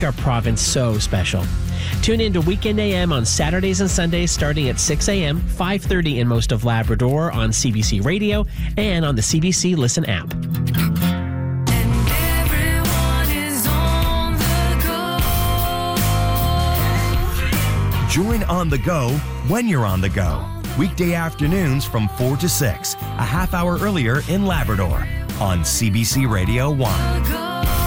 Our province so special. Tune in to Weekend AM on Saturdays and Sundays starting at 6 a.m., 5:30 in most of Labrador on CBC Radio and on the CBC Listen app. Join On the Go when you're on the go. Weekday afternoons from 4 to 6, a half hour earlier in Labrador on CBC Radio 1.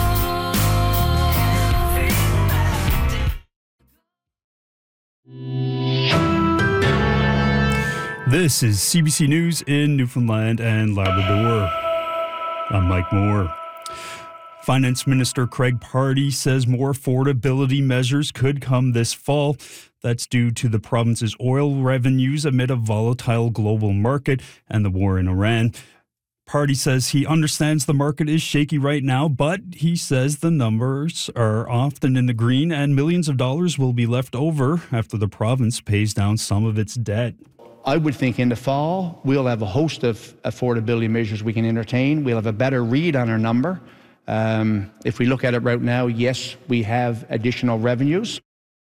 This is CBC News in Newfoundland and Labrador. I'm Mike Moore. Finance Minister Craig Pardee says more affordability measures could come this fall. That's due to the province's oil revenues amid a volatile global market and the war in Iran. Pardee says he understands the market is shaky right now, but he says the numbers are often in the green and millions of dollars will be left over after the province pays down some of its debt. I would think in the fall, we'll have a host of affordability measures we can entertain. We'll have a better read on our number. If we look at it right now, yes, we have additional revenues.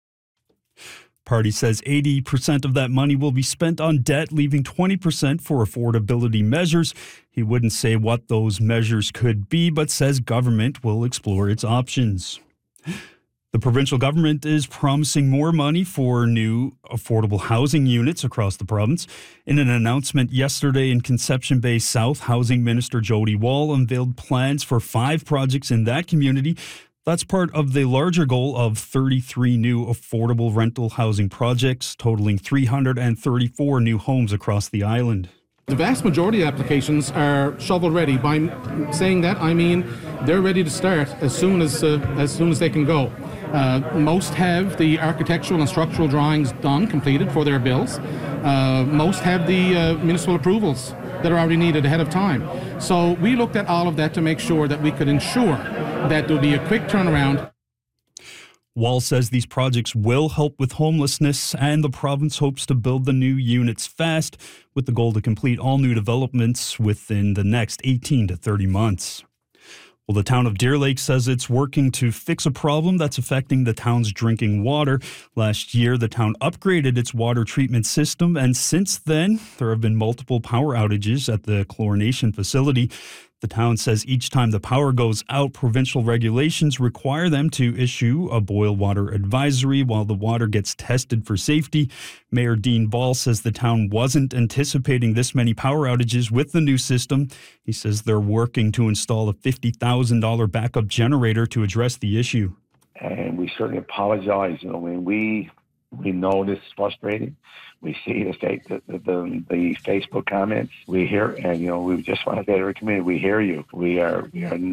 Pardee says 80% of that money will be spent on debt, leaving 20% for affordability measures. He wouldn't say what those measures could be, but says government will explore its options. The provincial government is promising more money for new affordable housing units across the province. In an announcement yesterday in Conception Bay South, Housing Minister Jody Wall unveiled plans for 5 projects in that community. That's part of the larger goal of 33 new affordable rental housing projects, totaling 334 new homes across the island. The vast majority of applications are shovel-ready. By saying that, I mean they're ready to start as soon as they can go. Most have the architectural and structural drawings completed for their bills. Most have the municipal approvals that are already needed ahead of time. So we looked at all of that to make sure that we could ensure that there will be a quick turnaround. Wall says these projects will help with homelessness, and the province hopes to build the new units fast, with the goal to complete all new developments within the next 18 to 30 months. Well, the town of Deer Lake says it's working to fix a problem that's affecting the town's drinking water. Last year, the town upgraded its water treatment system, and since then, there have been multiple power outages at the chlorination facility. The town says each time the power goes out, provincial regulations require them to issue a boil water advisory while the water gets tested for safety. Mayor Dean Ball says the town wasn't anticipating this many power outages with the new system. He says they're working to install a $50,000 backup generator to address the issue. And we certainly apologize. When we know this is frustrating. We see the Facebook comments. We hear, and we just want to say to our community, we hear you. We are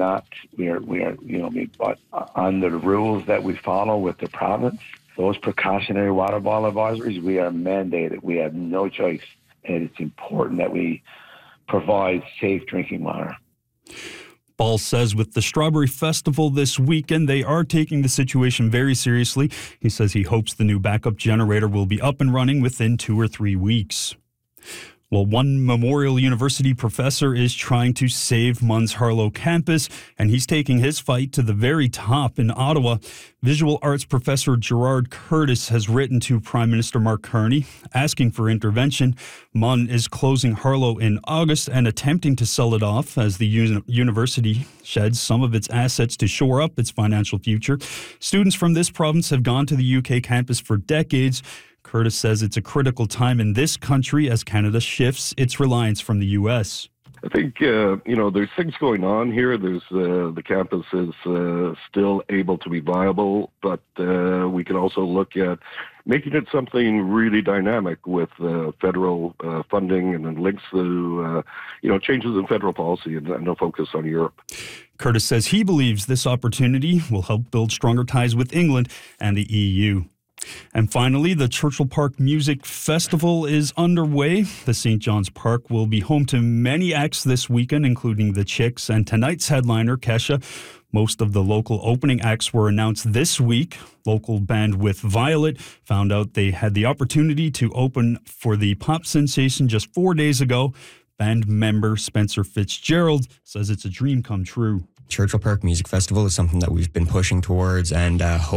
but under the rules that we follow with the province, those precautionary water bottle advisories, we are mandated. We have no choice, and it's important that we provide safe drinking water. Ball says with the Strawberry Festival this weekend, they are taking the situation very seriously. He says he hopes the new backup generator will be up and running within 2 or 3 weeks. Well, one Memorial University professor is trying to save MUN's Harlow campus, and he's taking his fight to the very top in Ottawa. Visual arts professor Gerard Curtis has written to Prime Minister Mark Carney asking for intervention. MUN is closing Harlow in August and attempting to sell it off as the university sheds some of its assets to shore up its financial future. Students from this province have gone to the UK campus for decades. Curtis says it's a critical time in this country as Canada shifts its reliance from the U.S. I think, there's things going on here. There's the campus is still able to be viable, but we can also look at making it something really dynamic with federal funding and then links to, changes in federal policy and no focus on Europe. Curtis says he believes this opportunity will help build stronger ties with England and the EU. And finally, the Churchill Park Music Festival is underway. The St. John's Park will be home to many acts this weekend, including the Chicks and tonight's headliner, Kesha. Most of the local opening acts were announced this week. Local band With Violet found out they had the opportunity to open for the pop sensation just 4 days ago. Band member Spencer Fitzgerald says it's a dream come true. Churchill Park Music Festival is something that we've been pushing towards and